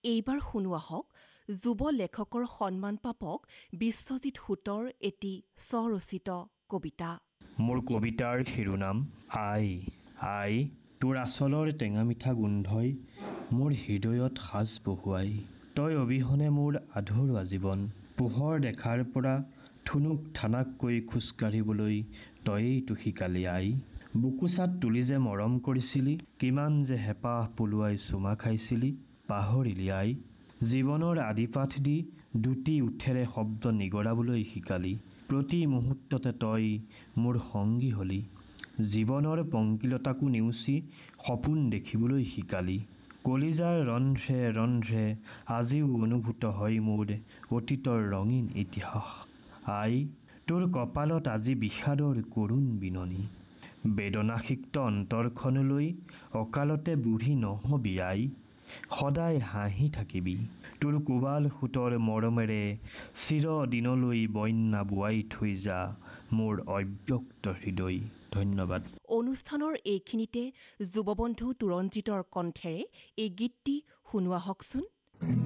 এইবাৰ শুনোৱা হওক যুৱ লেখকৰ সন্মান পাপক বিশ্বজিৎ সুতৰ এটি স্বৰচিত কবিতা। মোৰ কবিতাৰ শিৰোনাম আই। আই, তোৰ আচলৰ টেঙা মিঠা গোন্ধই মোৰ হৃদয়ত সাজ বহুৱাই। তই অবিহনে মোৰ আধৰুৱা জীৱন। পোহৰ দেখাৰ পৰা ঠুনুক ঠানাককৈ খোজকাঢ়িবলৈ তয়েইতো শিকালি আই। বুকুচাত তুলি যে মৰম কৰিছিলি, কিমান যে হেঁপাহ পলুৱাই চুমা খাইছিলি, পাহৰিলি আই। জীৱনৰ আদিপাঠ দি দুটি ওঠেৰে শব্দ নিগৰাবলৈ শিকালি। প্ৰতি মুহূৰ্ততে তই মোৰ সংগী হলি। জীৱনৰ পংকিলতাকো নেওচি সপোন দেখিবলৈ শিকালি। কলিজাৰ ৰন্ধ্ৰে ৰন্ধ্ৰে আজিও অনুভূত হয় মোৰ অতীতৰ ৰঙীন ইতিহাস। আই, তোৰ কপালত আজি বিষাদৰ কৰুণ বিননি। বেদনাসিক্ত অন্তৰখনলৈ অকালতে বুঢ়ী নহবি আই। সদায় হাঁহি থাকিবি। তোৰ কোবাল সোঁতৰ মৰমেৰে চিৰদিনলৈ বন্যা বোৱাই থৈ যা মোৰ অব্যক্ত হৃদয়। ধন্যবাদ। অনুষ্ঠানৰ এইখিনিতে যুৱবন্ধু তুৰঞ্জিতৰ কণ্ঠেৰে এই গীতটি শুনোৱা হওকচোন।